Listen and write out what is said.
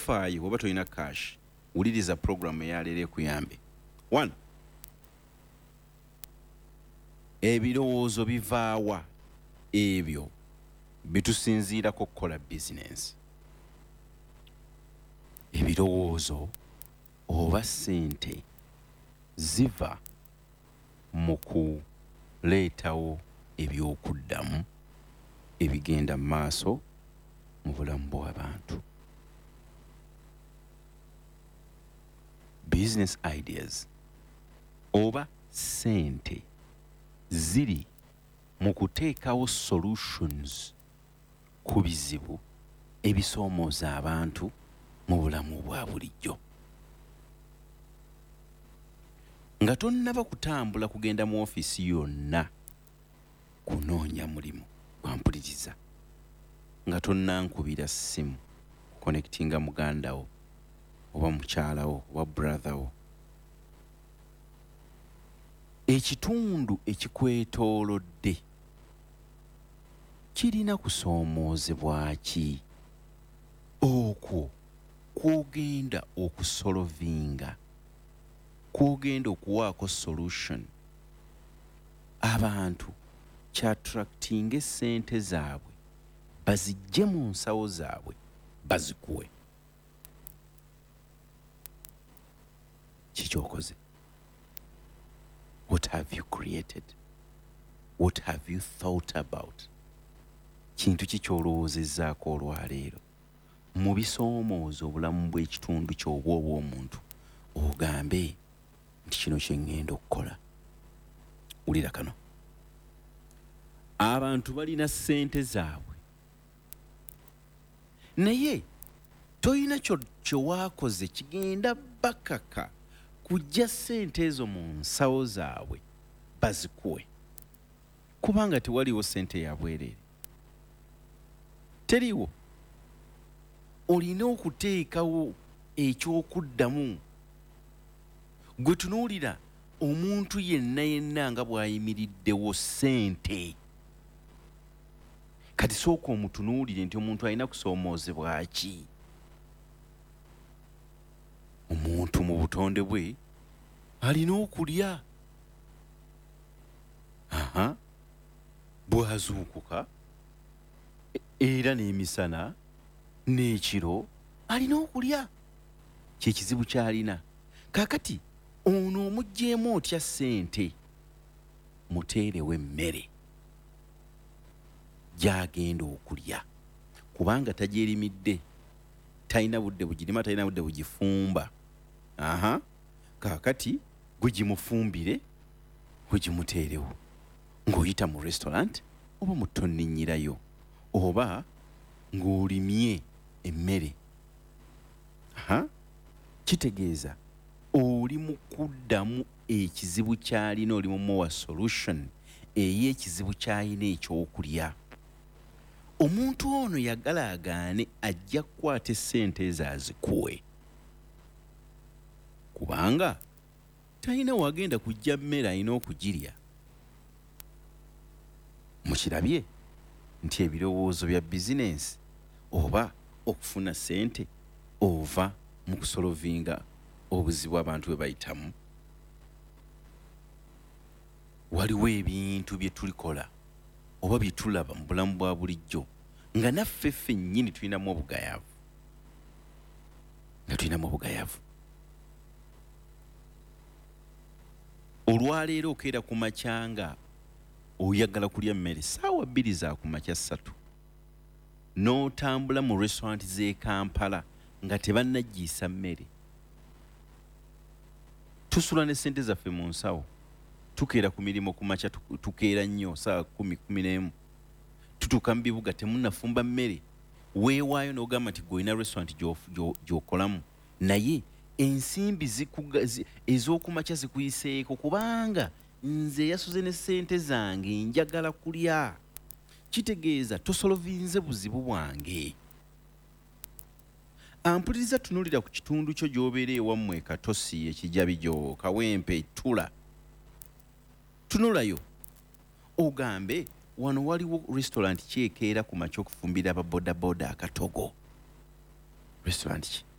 tofaayo oba tolina cash wuliriza program eyaleero ekuyambe. 1 ebirowoozo bivaawa ebyo bitusinziirako okukola bizinensi. Ebirowoozo oba ssente ziva mu kuleetawo ebyokuddamu ebigenda mu maaso mu bulamu bw'abantu. Business ideas oba ssente ziri mu kuteekawo solutions ku bizibu ebisoomooza abantu mu bulamu bwa bulijjo. Nga tonnaba kutambula kugenda mu ofiisi yonna kunoonya mulimu wampuliriza, nga tonnankubira ssimu kuconnectinga mugandawo oba mukyalawo oba brotherwo, ekitundu ekikwetoolodde kirina kusoomoozebwa ki? Okwo kwogenda okusolovinga, kwogenda okuwaako solution. Abantu kyattractinga essente zaabwe bazijje mu nsawo zaabwe bazikuwe. Kikyokoze. What have you created? What have you thought about? Kintu kikyolowoozezzaako olwaleero mu bisoomooza obulamu bw'ekitundu ky'oba obw'omuntu ogambe nti kino kye ŋŋenda okukola. Wulira kano. Abantu balina ssente zaabwe naye toyina kye waakoze kigenda bakaka kujja ssente ezo mu nsawo zaabwe bazikuwe, kubanga tewaliwo ssente ya bwereere. Teriwo. Olina okuteekawo ekyokuddamu. Gwe tunuulira omuntu yenna nga bw'ayimiriddewo ssente. Kati sooka omutunuulire nti omuntu alina kusoomoozebwa ki? Omuntu mu butonde bwe alina okulya. Bw'azuukuka era n'emisana n'ekiro alina okulya. Kye kizibu ky'alina. Kaakati ono omugjeemu otya ssente, muteerewo emmere gy'agenda okulya, kubanga tagyerimidde, talina budde bugirima, talina budde bugifumba. Kaakati gwe gimufumbire, gwe gimuteerewo, ng'oyita mu restaurant oba mu tonninnyirayo oba ng'olimye emmere. Kitegeeza oli mu kuddamu ekizibu ky'alina, oli mu mowa solution ey'ekizibu ky'alina ekyokulya. Omuntu ono yagalaagaane ajja kukwata essente ezo azikuwe, kubanga talina wagenda kujja mmere, alina okugirya. Mukirabye nti ebirowoozo bya bizinensi oba okufuna ssente ova mu kusolovinga obuzibu abantu bwe bayitamu. Waliwo ebintu bye tulikola oba bye tulaba mu bulamu bwa bulijjo nga naffe ffennyini tulinamu obugayavu. Olwaleero okeera ku makyanga oyagala kulya mmere ssaawa 2 za ku makya 3, n'otambula mu restaurant z'e Kampala nga tebannaggiisa mmere. Tusula ne ssente zaffe mu nsawo, tukeera ku mirimu ku makya, tukeera nnyo saa 10-11, tutuuka mu bibuga temunnafumba mmere. Weewaayo n'ogamba nti gw'olina restaurant gy'okolamu, naye ensimbi ez'okumakya zikuyiseeko kubanga nze yasuze ne ssente zange njagala kulya. Kitegeeza tosolovinze buzibu bwange. Ampuliriza tunulira ku kitundu kyo gy'obeera ewammwe Katosi, Ekijabijo, Kawempe, Tula. Tunulayo ogambe wano waliwo restaurant kyekeera ku makya okufumbira ababodaboda akatogo. Restaurant ki?